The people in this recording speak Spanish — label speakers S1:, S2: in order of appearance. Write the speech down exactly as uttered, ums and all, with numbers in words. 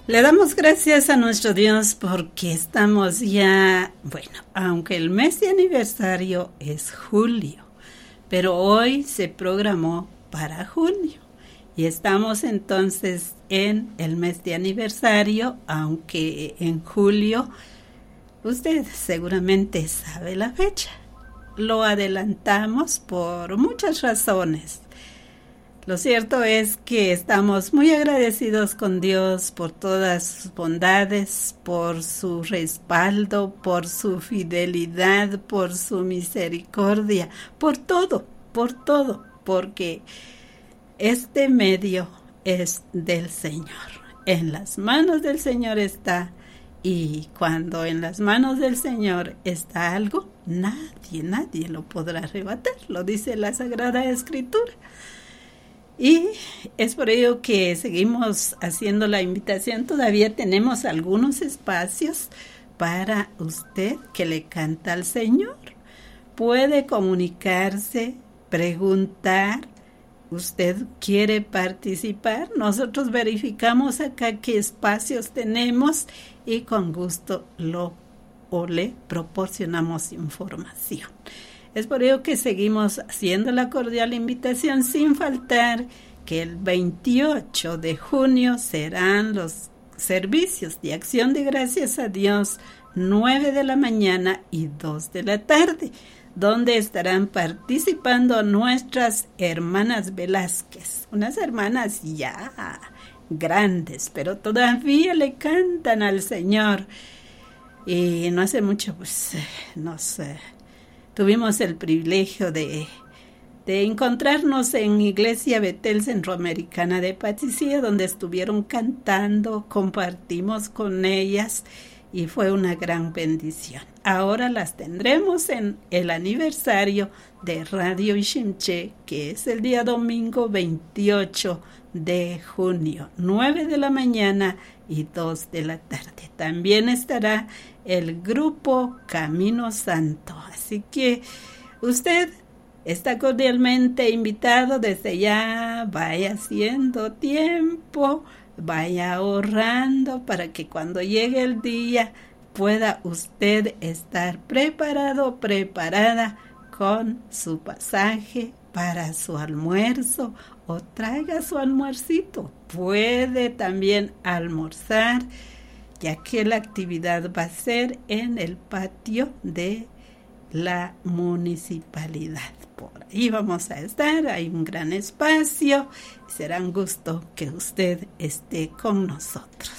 S1: Le damos gracias a nuestro Dios porque estamos ya, bueno, aunque el mes de aniversario es julio, pero hoy se programó para junio y estamos entonces en el mes de aniversario, aunque en julio usted seguramente sabe la fecha. Lo adelantamos por muchas razones. Lo cierto es que estamos muy agradecidos con Dios por todas sus bondades, por su respaldo, por su fidelidad, por su misericordia, por todo, por todo, porque este medio es del Señor. En las manos del Señor está, y cuando en las manos del Señor está algo, nadie, nadie lo podrá arrebatar, lo dice la Sagrada Escritura. Y es por ello que seguimos haciendo la invitación. Todavía tenemos algunos espacios para usted que le canta al Señor. Puede comunicarse, preguntar. ¿Usted quiere participar? Nosotros verificamos acá qué espacios tenemos y con gusto lo o le proporcionamos información. Es por ello que seguimos haciendo la cordial invitación, sin faltar que el veintiocho de junio serán los servicios de acción de gracias a Dios, nueve de la mañana y dos de la tarde, donde estarán participando nuestras hermanas Velázquez, unas hermanas ya grandes, pero todavía le cantan al Señor. Y no hace mucho, pues, no sé. Tuvimos el privilegio de, de encontrarnos en Iglesia Betel Centroamericana de Patsicía, donde estuvieron cantando, compartimos con ellas y fue una gran bendición. Ahora las tendremos en el aniversario de Radio Ishimché, que es el día domingo veintiocho de junio, nueve de la mañana y dos de la tarde. También estará el grupo Camino Santo. Así que usted está cordialmente invitado desde ya. Vaya haciendo tiempo, vaya ahorrando para que cuando llegue el día pueda usted estar preparado, preparada con su pasaje para su almuerzo o traiga su almuercito. Puede también almorzar, ya que la actividad va a ser en el patio de la municipalidad. Por ahí vamos a estar, hay un gran espacio, será un gusto que usted esté con nosotros.